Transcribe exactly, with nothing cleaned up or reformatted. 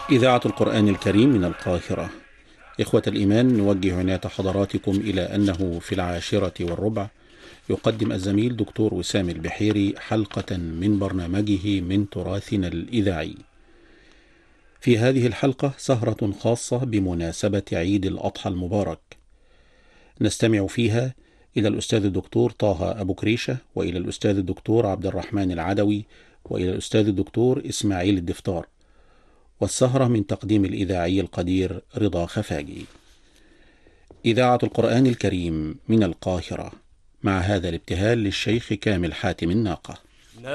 إذاعة القرآن الكريم من القاهرة. إخوة الإيمان، نوجه عناية حضراتكم إلى أنه في العاشرة والربع يقدم الزميل دكتور وسام البحيري حلقة من برنامجه من تراثنا الإذاعي. في هذه الحلقة سهرة خاصة بمناسبة عيد الأضحى المبارك، نستمع فيها إلى الأستاذ الدكتور طه أبو كريشة، وإلى الأستاذ الدكتور عبد الرحمن العدوي، وإلى الأستاذ الدكتور إسماعيل الدفتار، والسهرة من تقديم الإذاعي القدير رضا خفاجي. إذاعة القرآن الكريم من القاهرة، مع هذا الابتهال للشيخ كامل حاتم الناقة.